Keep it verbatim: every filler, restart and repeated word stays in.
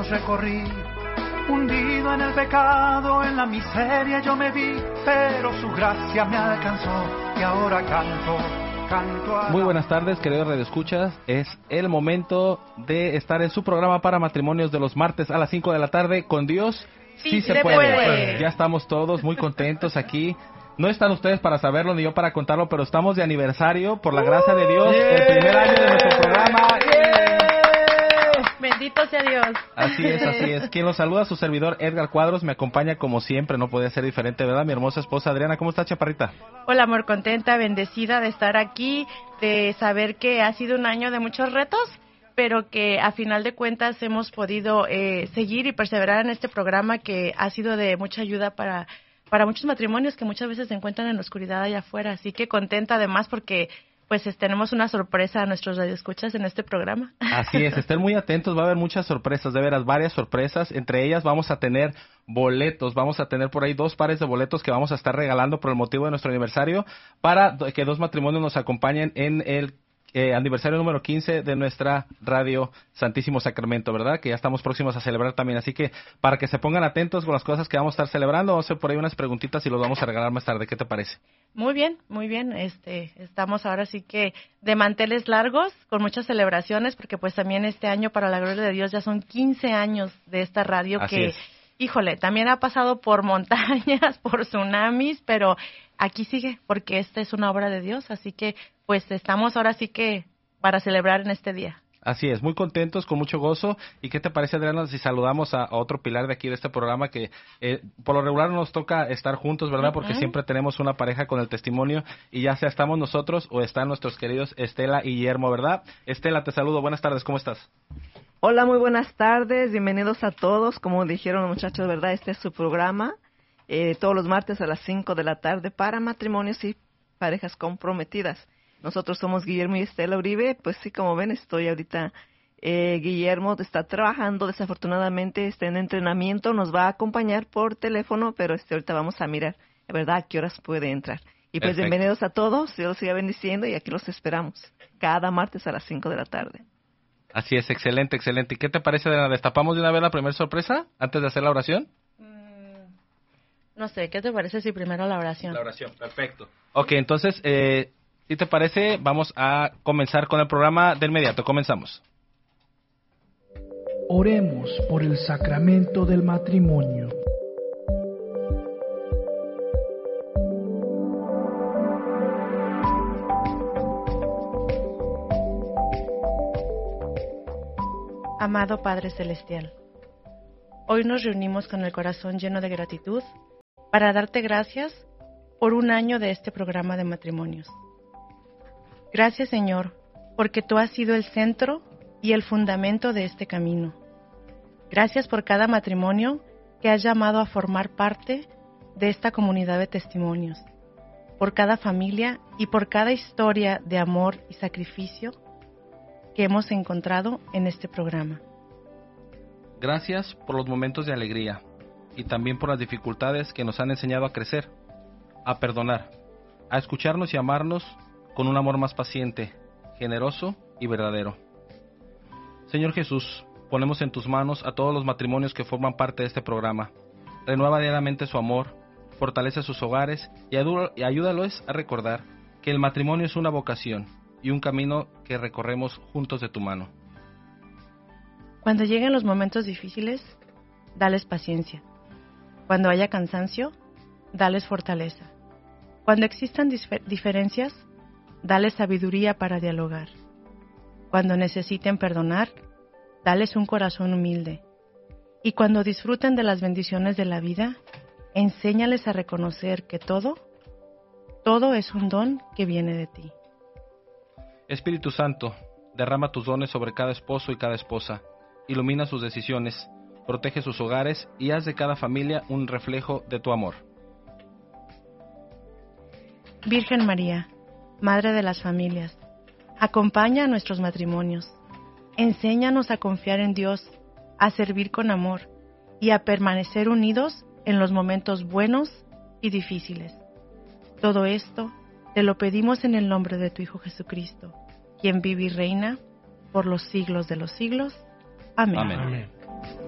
caminos recorrí, hundido en el pecado, en la miseria yo me vi, pero su gracia me alcanzó y ahora canto. Muy buenas tardes, queridos radioescuchas. Es el momento de estar en su programa para matrimonios de los martes a las cinco de la tarde. Con Dios sí, sí se, se puede. puede. Ya estamos todos muy contentos aquí. No están ustedes para saberlo ni yo para contarlo, pero estamos de aniversario, por la gracia de Dios, yeah. el primer año de nuestro programa. Yeah. Bendito sea Dios. Así es, así es. Quien los saluda, su servidor Edgar Cuadros, me acompaña como siempre, no podía ser diferente, ¿verdad? Mi hermosa esposa Adriana. ¿Cómo estás, chaparrita? Hola, amor, contenta, bendecida de estar aquí, de saber que ha sido un año de muchos retos, pero que a final de cuentas hemos podido eh, seguir y perseverar en este programa que ha sido de mucha ayuda para, para muchos matrimonios que muchas veces se encuentran en la oscuridad allá afuera. Así que contenta además porque pues tenemos una sorpresa a nuestros radioescuchas en este programa. Así es, estén muy atentos, va a haber muchas sorpresas, de veras, varias sorpresas. Entre ellas vamos a tener boletos, vamos a tener por ahí dos pares de boletos que vamos a estar regalando por el motivo de nuestro aniversario para que dos matrimonios nos acompañen en el Eh, aniversario número quince de nuestra radio Santísimo Sacramento, ¿verdad? Que ya estamos próximos a celebrar también, así que para que se pongan atentos con las cosas que vamos a estar celebrando, vamos a hacer por ahí unas preguntitas y los vamos a regalar más tarde. ¿Qué te parece? Muy bien, muy bien. Este, estamos ahora sí que de manteles largos, con muchas celebraciones, porque pues también este año, para la gloria de Dios, ya son quince años de esta radio. Así que, es. Híjole, también ha pasado por montañas, por tsunamis, pero aquí sigue, porque esta es una obra de Dios, así que pues estamos ahora sí que para celebrar en este día. Así es, muy contentos, con mucho gozo. ¿Y qué te parece, Adriana, si saludamos a, a otro pilar de aquí de este programa que eh, por lo regular nos toca estar juntos, ¿verdad? Porque uh-huh. siempre tenemos una pareja con el testimonio y ya sea estamos nosotros o están nuestros queridos Estela y Guillermo, ¿verdad? Estela, te saludo, buenas tardes, ¿cómo estás? Hola, muy buenas tardes, bienvenidos a todos. Como dijeron los muchachos, ¿verdad? Este es su programa, eh, todos los martes a las cinco de la tarde para matrimonios y parejas comprometidas. Nosotros somos Guillermo y Estela Uribe. Pues sí, como ven, estoy ahorita, eh, Guillermo está trabajando, desafortunadamente está en entrenamiento, nos va a acompañar por teléfono, pero este ahorita vamos a mirar, ¿verdad?, a qué horas puede entrar. Y pues Perfecto. Bienvenidos a todos, Dios los siga bendiciendo y aquí los esperamos, cada martes a las cinco de la tarde. Así es, excelente, excelente. ¿Y qué te parece, Adriana? ¿Destapamos de una vez la primera sorpresa antes de hacer la oración? Mm, no sé, ¿qué te parece si primero la oración? La oración, perfecto. Ok, entonces, eh, si te parece, vamos a comenzar con el programa de inmediato. Comenzamos. Oremos por el sacramento del matrimonio. Amado Padre Celestial, hoy nos reunimos con el corazón lleno de gratitud para darte gracias por un año de este programa de matrimonios. Gracias, Señor, porque tú has sido el centro y el fundamento de este camino. Gracias por cada matrimonio que has llamado a formar parte de esta comunidad de testimonios, por cada familia y por cada historia de amor y sacrificio que hemos encontrado en este programa. Gracias por los momentos de alegría y también por las dificultades que nos han enseñado a crecer, a perdonar, a escucharnos y amarnos con un amor más paciente, generoso y verdadero. Señor Jesús, ponemos en tus manos a todos los matrimonios que forman parte de este programa. Renueva diariamente su amor, fortalece sus hogares y ayúdalos a recordar que el matrimonio es una vocación y un camino que recorremos juntos de tu mano. Cuando lleguen los momentos difíciles, dales paciencia. Cuando haya cansancio, dales fortaleza. Cuando existan dif- diferencias, dales sabiduría para dialogar. Cuando necesiten perdonar, dales un corazón humilde. Y cuando disfruten de las bendiciones de la vida, enséñales a reconocer que todo, todo es un don que viene de ti. Espíritu Santo, derrama tus dones sobre cada esposo y cada esposa, ilumina sus decisiones, protege sus hogares y haz de cada familia un reflejo de tu amor. Virgen María, Madre de las familias, acompaña a nuestros matrimonios, enséñanos a confiar en Dios, a servir con amor y a permanecer unidos en los momentos buenos y difíciles. Todo esto te lo pedimos en el nombre de tu Hijo Jesucristo, quien vive y reina por los siglos de los siglos. Amén. Amén. Amén.